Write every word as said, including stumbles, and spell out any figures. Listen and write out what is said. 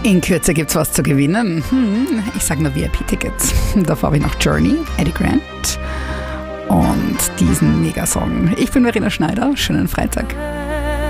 In Kürze gibt's was zu gewinnen. Hm, ich sage nur V I P-Tickets. Davor habe ich noch Journey, Eddie Grant und diesen Megasong. Ich bin Verena Schneider. Schönen Freitag.